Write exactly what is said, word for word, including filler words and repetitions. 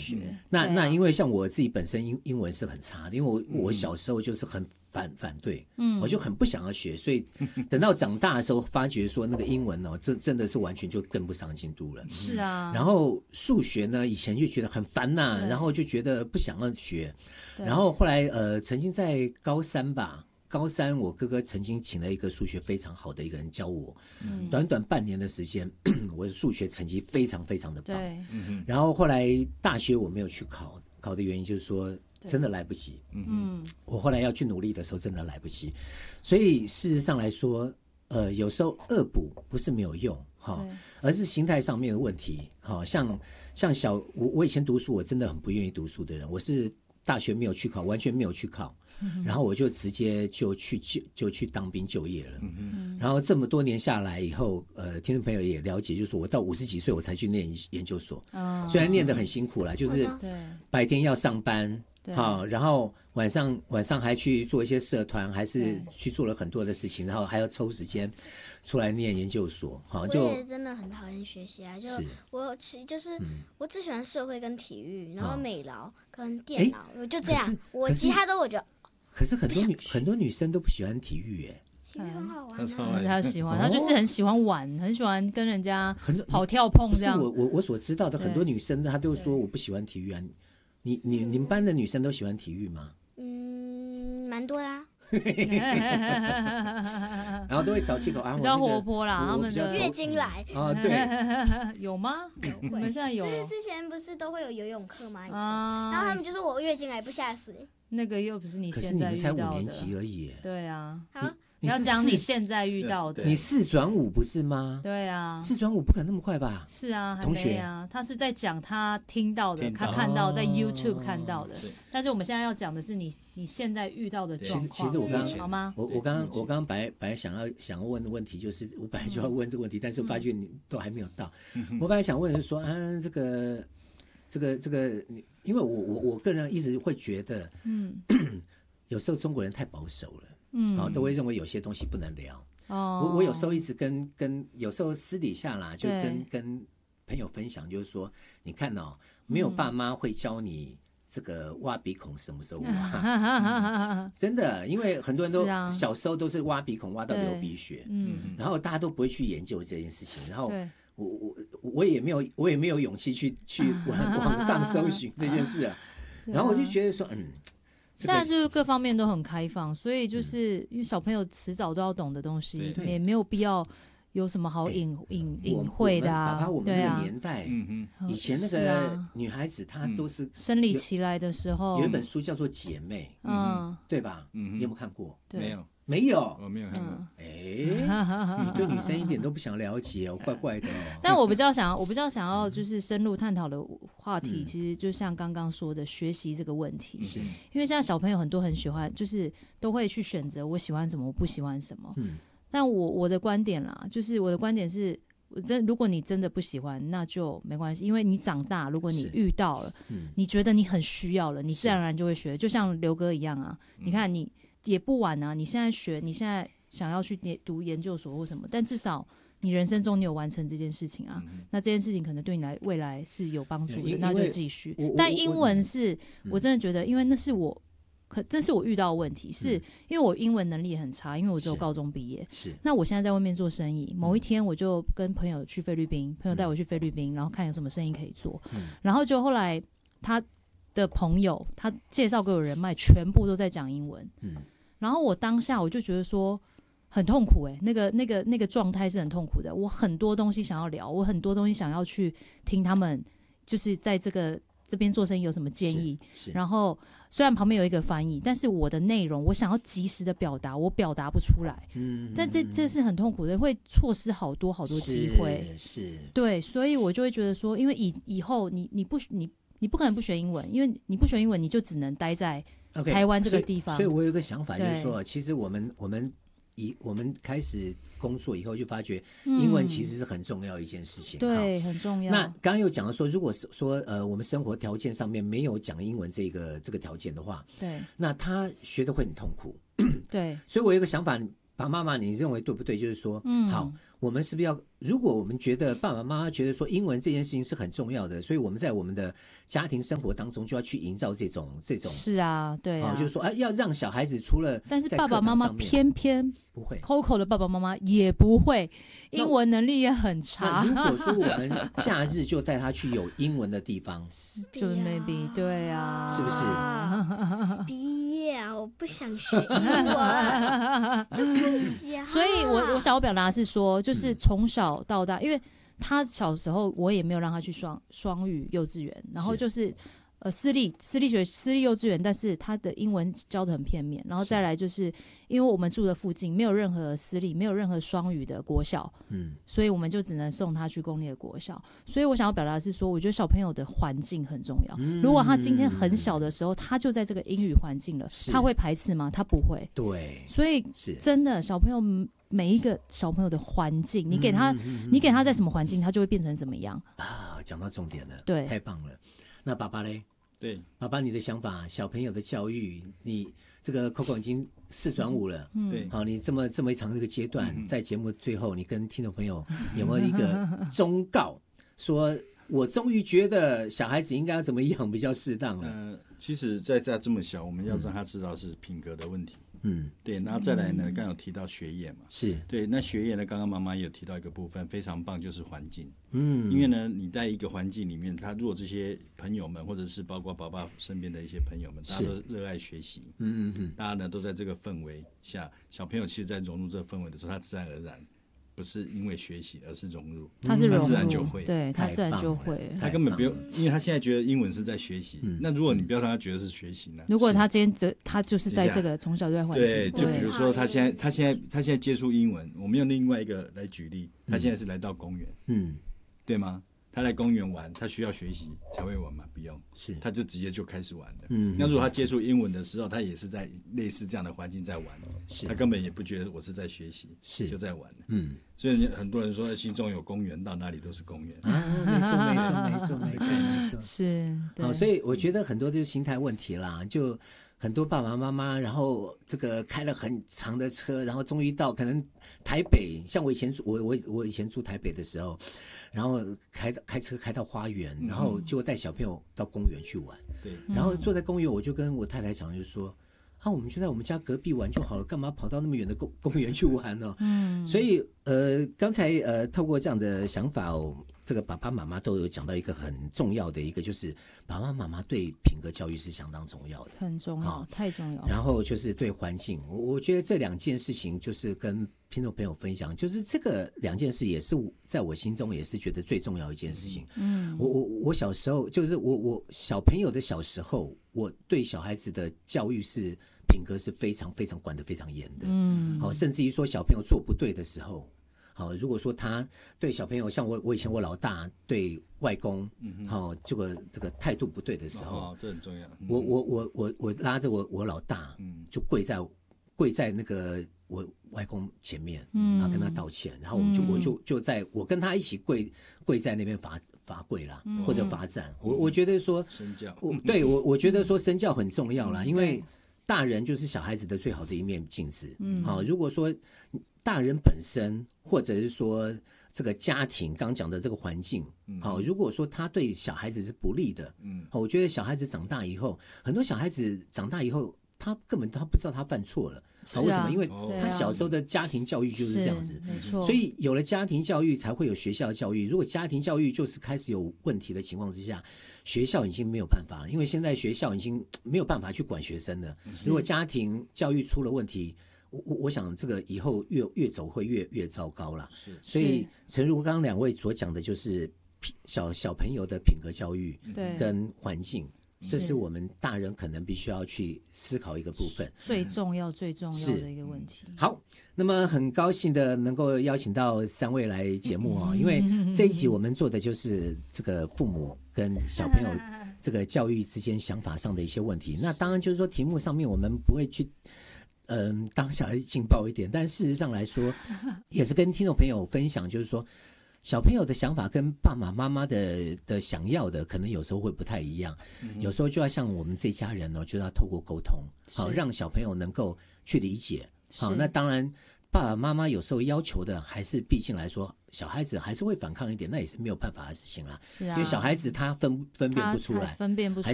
学。嗯、 那、啊、那因为像我自己本身英英文是很差的，因为我我小时候就是很反反对，嗯，我就很不想要学，所以等到长大的时候，发觉说那个英文哦，这真的是完全就跟不上进度了。 是啊。 然后数学呢，以前就觉得很烦呐、啊，然后就觉得不想要学。然后后来呃，曾经在高三吧。高三，我哥哥曾经请了一个数学非常好的一个人教我，嗯、短短半年的时间，我的数学成绩非常非常的棒。然后后来大学我没有去考，考的原因就是说真的来不及。嗯，我后来要去努力的时候，真的来不及。所以事实上来说，呃，有时候恶补不是没有用，哈，而是心态上面的问题。哈，像像小我我以前读书，我真的很不愿意读书的人，我是。大学没有去考，完全没有去考，然后我就直接就去就就去当兵就业了。然后这么多年下来以后，呃，听众朋友也了解，就是我到五十几岁我才去念研究所，虽然念得很辛苦啦，就是白天要上班，好，然后晚上晚上还去做一些社团，还是去做了很多的事情，然后还要抽时间出来念研究所。好，就我也真的很讨厌学习啊，就我就是我只喜欢社会跟体育，然后美劳跟电脑，我就这样，我其他都我觉得。 可是很多女很多女生都不喜欢体育耶。 体育很好玩、 啊，他喜欢，他就是很喜欢玩，很喜欢跟人家跑跳碰这样。 我我我所知道的很多女生，她都说我不喜欢体育啊。你你你们班的女生都喜欢体育吗？ 嗯，蛮多啦。 然后都会找借口啊， 比较活泼啦，他们的月经来啊，对， 有吗？你们现在有？ 就是之前不是都会有游泳课吗？以前，然后他们就说我月经来不下水。 那个又不是你现在遇到的， 可是你们才五年级而已。 对啊， 好， 你要讲你现在遇到的。 你四转五不是吗？ 对啊， 四转五不可能那么快吧？ 是啊， 同学啊，他是在讲他听到的，他看到在 YouTube 看到的。但是我们现在要讲的是你你现在遇到的状况。 其实其实我刚好吗？ 我我刚刚我刚刚本来本来想要想要问的问题就是，我本来就要问这个问题，但是我发觉你都还没有到。我本来想问的是说啊，这个这个这个，因为我我我个人一直会觉得，嗯。有时候中国人太保守了，嗯，哦，都会认为有些东西不能聊。哦，我我有时候一直跟跟有时候私底下啦，就跟跟朋友分享，就是说，你看哦，没有爸妈会教你这个挖鼻孔什么时候挖，真的，因为很多人都、啊、小时候都是挖鼻孔挖到流鼻血，嗯，然后大家都不会去研究这件事情，然后我我我也没有我也没有勇气去去网网上搜寻这件事啊，然后我就觉得说，嗯。 现在就是各方面都很开放，所以就是因为小朋友迟早都要懂的东西，也没有必要有什么好隐隐隐晦的啊。 爸爸，我们那个年代，嗯嗯，以前那个女孩子她都是生理期来的时候， 有一本书叫做《姐妹》，嗯，对吧？嗯，你有没有看过？ 没有。 没有， 我没有看过。 哎、欸，你对女生一点都不想了解哦，怪怪的哦。 但我比较想要，我比较想要就是深入探讨的话题，其实就像刚刚说的，学习这个问题。是，因为现在小朋友很多很喜欢，就是都会去选择我喜欢什么，我不喜欢什么。嗯。但我我的观点啦，就是我的观点是，我真如果你真的不喜欢，那就没关系，因为你长大，如果你遇到了，嗯、你觉得你很需要了，你自然而然就会学，就像刘哥一样啊。你看你。也不晚啊！你现在学，你现在想要去读研究所或什么，但至少你人生中你有完成这件事情啊。嗯、那这件事情可能对你来未来是有帮助的，那就继续。但英文是我, 我真的觉得，因为那是我，可这是我遇到的问题，是因为我英文能力也很差，因为我只有高中毕业。是。那我现在在外面做生意，某一天我就跟朋友去菲律宾，朋友带我去菲律宾，然后看有什么生意可以做，嗯、然后就后来他的朋友他介绍给我人脉，全部都在讲英文。嗯。然后我当下我就觉得说很痛苦哎、欸，那个那个那个状态是很痛苦的。我很多东西想要聊，我很多东西想要去听他们，就是在这个这边做生意有什么建议。然后虽然旁边有一个翻译，但是我的内容我想要及时的表达，我表达不出来。嗯，但这这是很痛苦的，会错失好多好多机会。 是，是对，所以我就会觉得说，因为以以后你你不你你不可能不学英文，因为你不学英文，你就只能待在。Okay, 台湾这个地方， 所以, 所以我有一个想法，就是说，其实我们我们以我们开始工作以后，就发觉英文其实是很重要一件事情，嗯、 对，很重要。 那刚刚有讲到说，如果说呃我们生活条件上面没有讲英文这个这个条件的话， 对， 那他学的会很痛苦， 对。 所以我有一个想法，爸爸妈妈，你认为对不对？就是说，嗯，好，我我们是不是要？如果我们觉得爸爸妈妈觉得说英文这件事情是很重要的，所以我们在我们的家庭生活当中就要去营造这种这种是啊，对啊， 哦、就是说啊，要让小孩子除了但是爸爸妈妈偏偏不会 ，Coco 的爸爸妈妈也不会，英文能力也很差。 如果说我们假日就带他去有英文的地方， 就 maybe 对啊， 是不是？ 毕业啊，我不想学英文，就不想。 所以我我想要表达的是说，就是从小到大，因为他小时候我也没有让他去双双语幼稚园，然后就是呃私立私立学私立幼稚园，但是他的英文教的很片面，然后再来就是因为我们住的附近没有任何私立，没有任何双语的国小，嗯，所以我们就只能送他去公立的国小。所以我想要表达的是说，我觉得小朋友的环境很重要。嗯、如果他今天很小的时候，他就在这个英语环境了，他会排斥吗？他不会。 对， 所以真的小朋友。每一个小朋友的环境，你给他，嗯嗯嗯、你给他在什么环境，他就会变成怎么样啊？讲到重点了， 对， 太棒了。那爸爸嘞？ 对， 爸爸，你的想法，小朋友的教育，你这个 Coco 已经四转五了，嗯，对，好，你这么这么一长这个阶段，嗯、在节目最后，你跟听众朋友有没有一个忠告，说我终于觉得小孩子应该要怎么养比较适当了？ 呃，其实在在这么小，我们要让他知道是品格的问题。嗯，对，然后再来呢，刚刚有提到学业嘛， 是对，那学业呢，刚刚妈妈也有提到一个部分非常棒，就是环境。嗯，因为呢，你在一个环境里面，他如果这些朋友们，或者是包括爸爸身边的一些朋友们，大家都热爱学习，嗯嗯嗯，大家呢都在这个氛围下，小朋友其实在融入这个氛围的时候，他自然而然。不是因为学习，而是融入。 他是融入， 他自然就会， 对他自然就会。 他根本不用，因为他现在觉得英文是在学习。嗯、那如果你不要让他觉得是学习呢？ 如果他今天他就是在这个从小就在环境， 对，就比如说他现在他现在他现在接触英文，我们用另外一个来举例，他现在是来到公园，嗯，对吗？他来公园玩，他需要学习才会玩吗？不用，是他就直接就开始玩了。嗯，那如果他接触英文的时候，他也是在类似这样的环境在玩，是他根本也不觉得我是在学习，是就在玩了。嗯，所以很多人说心中有公园，到哪里都是公园。 啊，没错，没错，没错，没错，没错， 是。 好，所以我觉得很多就是心态问题啦，就。很多爸爸妈妈，然后这个开了很长的车，然后终于到可能台北，像我以前住我我我以前住台北的时候，然后开开车开到花园，然后就带小朋友到公园去玩。对，然后坐在公园，我就跟我太太讲，就说啊，我们就在我们家隔壁玩就好了，干嘛跑到那么远的公公园去玩呢？嗯，所以呃，刚才呃，透过这样的想法哦。这个爸爸妈妈都有讲到一个很重要的一个，就是爸爸妈妈对品格教育是相当重要的， 很重要，哦、太重要。 然后就是对环境，我我觉得这两件事情就是跟听众朋友分享，就是这个两件事也是在我心中也是觉得最重要的一件事情。嗯，我我我小时候就是我我小朋友的小时候，我对小孩子的教育是品格是非常非常管得非常严的。嗯，好，甚至于说小朋友做不对的时候。好，如果说他对小朋友，像我，我以前我老大对外公，嗯，好，这个这个态度不对的时候， 哦，这很重要。 我我我我我拉着我我老大，嗯，就跪在跪在那个我外公前面，嗯，然后跟他道歉，然后我们就、嗯、我就就在我跟他一起跪跪在那边罚罚跪啦，嗯、或者罚站。我我觉得说身教， 我对我我觉得说身教很重要啦，因为大人就是小孩子的最好的一面镜子。嗯，好，如果说大人本身，或者是说这个家庭刚讲的这个环境，好，如果说他对小孩子是不利的，嗯，我觉得小孩子长大以后，很多小孩子长大以后，他根本他不知道他犯错了， 是啊， 为什么？因为他小时候的家庭教育就是这样子， 没错。 所以有了家庭教育，才会有学校教育。如果家庭教育就是开始有问题的情况之下，学校已经没有办法了，因为现在学校已经没有办法去管学生了。如果家庭教育出了问题，我我想这个以后越越走会越越糟糕了。所以诚如刚刚两位所讲的，就是小小朋友的品格教育跟环境。这是我们大人可能必须要去思考一个部分， 最重要最重要的一个问题。 好，那么很高兴的能够邀请到三位来节目哦，因为这一集我们做的就是这个父母跟小朋友这个教育之间想法上的一些问题。那当然就是说题目上面我们不会去嗯当小孩劲爆一点，但事实上来说也是跟听众朋友分享，就是说小朋友的想法跟爸爸妈妈的的想要的可能有时候会不太一样，嗯、有时候就要像我们这家人哦，就要透过沟通，好让小朋友能够去理解。好，那当然爸爸妈妈有时候要求的，还是毕竟来说，小孩子还是会反抗一点，那也是没有办法的事情啦。 是啊， 因为小孩子他分分辨不出来， 分辨不出来，